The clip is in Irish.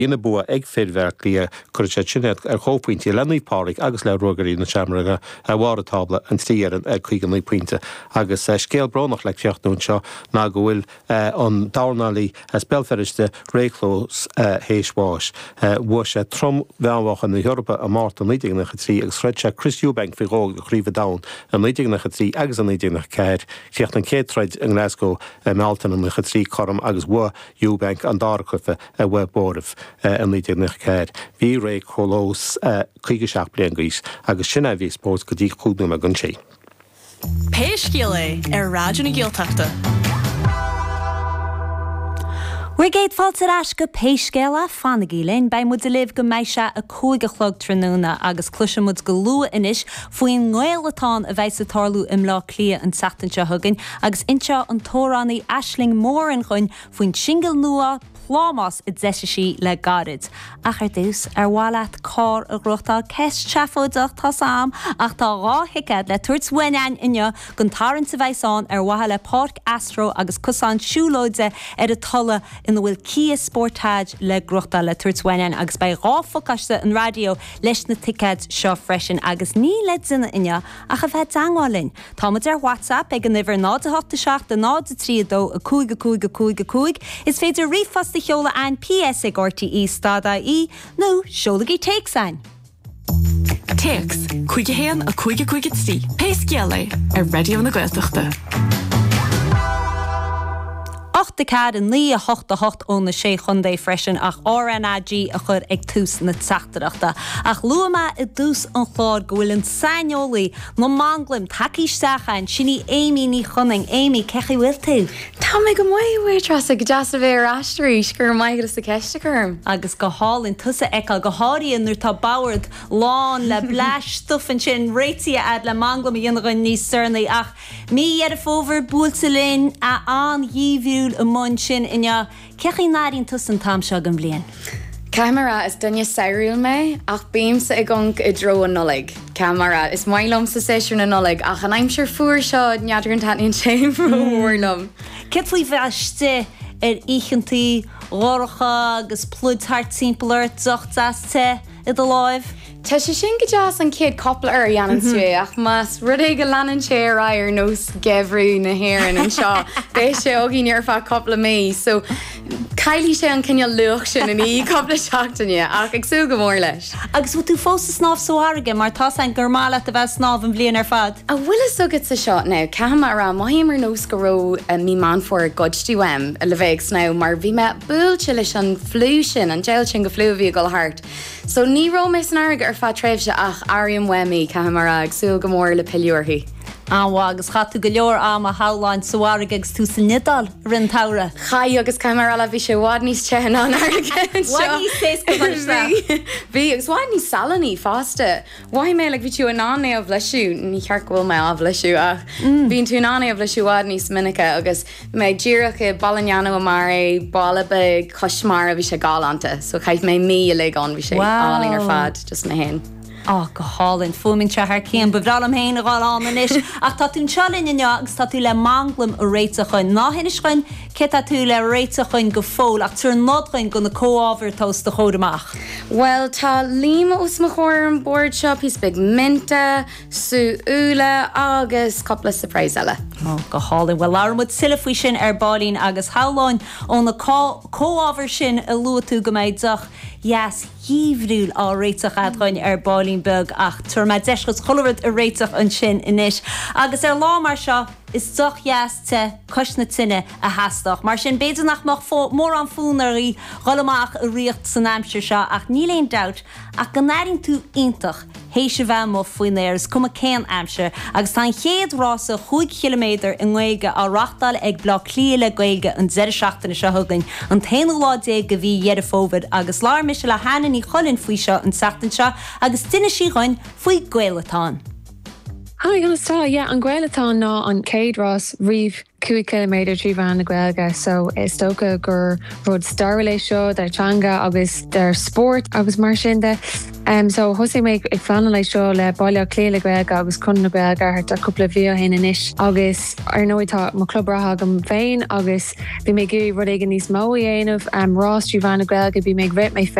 ina bua ag fédver lia chuirte sinne chópointí lenaí páric agus le rugarí na seaamraga a bhhar tabla an tíaran chuigan lí pointe agus scéal bránach le fiochtún seo ná go bhfuil an darnalí spellferiste réchlós héisháis bua sé trom bheanhachan na Europa a máta an lídígnach trí agus fredse Chris Eubank fi gáil go chríomh da an lídígnach trí agus an lídígnach ceir fiocht an céadreid an Glasgow mealtan an trí chom agus bua Eubank an dácufa a webborh an lídígnach ceir. Bhí ré cholós chuige seach blian gais agus sinna bhí sport go dtí chúdú a gun sé. Péiscéal é ráidir na Gaeltachta. Rigéid fáilte ais go péiscéala fannagí linn bei mud a libh go meise a cúigelchlog tróna agus cluisimid go lua inis faoin ngailetán a bheits a tarlú im lá clia an seachtainse thugann agus inseo an tóránaí Aisling mór an chuin faoin single nua plámas I deisií le garid. Ach dús bhhaile cá a grochtá ceist trefóideach tá sam ach tá ráthicad le tuairt bhainein inne gon tarann sa bheitán bhaile le Parc Astro agus cosán siúlóide a tolla in the bhfuil Kia Sportage le grochta le tuairt bhainein agus bei ráfocaiste an radio leis na ticad seo freisin agus ní le duine inne ach a bheith dangáilinn. Táid WhatsApp ag an nimhar 987 932 a cúig is féidir rifas de cheola an PS ag RTE stada I nó seolagaí takes ein. Takes, chuige héan a chuige tí. Péiscéal é radio na Gaeltachta. 8 cad an lí a 8 ón na sé chundé freisin ach RNAG a chur ag tús na teachtareachta. Ach luama I dús an chláir go bhfuil an sainiolaí nó manglim takeís seachain sinní Amy ní chunning. Amy, cechi bhfuil tú? Tá mé go maiúir tras a go deas a bhéir astraí gur maigad sa ceiste chum. Agus go hálinn tusa eáil go háiríonn nuair tá báhard lán le bleis stufan sin réití ad le manglim a dionrainn níos surnaí ach mí ar a fóver búlta linn a an dhíbhiúil a mun sin inne cechi náiríonn tusan tam seo an bblion. Camera is dunne saoúil mé ach bíimsa I gung I dro an nolig. Camera is mailom sa séisiún an nolig ach an aimsir fuair seo neadidir an taíonn sé bhórlam. Kitfuoi bheiste íchantí ráracha agus plúdthart timpplair zochtaste I do láimh. Tá sé sin go deas an céad coppla ar dhéanaan sé ach mas rud é go leanan sé ar nós gehrú na hhéann an seo. Béis sé ógí ar fá coppla mé, so cailí sé an cinne luach sin in í coppla seachtainne ach agsú go mór leis. Agus bhú tú fósta snáb so aige mar tá an gurmála a bheith snáb an bblion ar fad. A bhfuil is sugad sa seo ná camera maihíar nós go ró mí man for godtíim a le bhéh sná mar bhí me búilte leis an flú sin an geil sin go flúhí go hart. So ní ró mé san aige ar fá tréimhse ach áiríon wemí camera agsú go mór le peúirthaí. Anhá agus chatú go leor am a háláin soáige agus tú san nidal rinn tára. Chaí agus camera le bhí sé bhád níos tean an aige. Bhí agus bhád níos salaní fásta. Bhaid mé le bhí tú an ána a bhleisiú ní cheart bhfuil me a bhleisiú ach bhín tú ána a bhleisiú bhád níos minice agus mé ddíireach balanneanú a mar é bála be cosmar a bhí sé gáanta, so chaith mé mí a le an bhí sé álín ar fad just na hen. Go hálinn fuminn se haar céan bhráil am héin aáil an is ach tá tún selinn inne agus tá tú le manglam a réitechain náhinnischain ce tá tú le réitechain go fól ach túr nádchain go na cóábhar tás de chódaach. Well tá líma ús mo chóir an board shop hís big minta, sú úla agus coppla surprise eile. Go hálinn well lámud silafhui sin ar bálín agus háláin ón na cóábhar sin a lua tú go méidach yes, híomhrúil á réiteach adhain ar bálín beg ach tuair me deisgus choirid a réiteach an sin inis. Agus ar lámar seo is doch jaasta cosna tinne a hasach. Mar sin béidir nach mór an fúnaí rolamach a riocht san amsir seo ach níléon dat ach go náirn tú intach hééis se bheith mo foioinéirs cum a céan amsir agus tá chéad rása 5 km in Gaeilge á rachtal ag blá clíile Gaeilge an 17 se thugann an téanládé go bhí dhéidir fóbad agus lár mis le hanan í cholinn faoi seo an seachtain seo agus duine síáin faoi Gaeilgeán. Hi, gonna yeah, an Gaeilgeán ná an céad rás riomh 2 km trí bhean na Gaeilge, so is tóca gur rud starla seo, dar teanga agus dar sport agus mar sin de. So hosig mé ag fan lei seo le bailile léile greig agus chun na greig ar a cúpla bhí héna inis agus ar nóítá má clubbratha go féin agus bhí mé gurí rud igen níos mó dhéanamh Ross Giovanna Grelga bhí mé gréit mé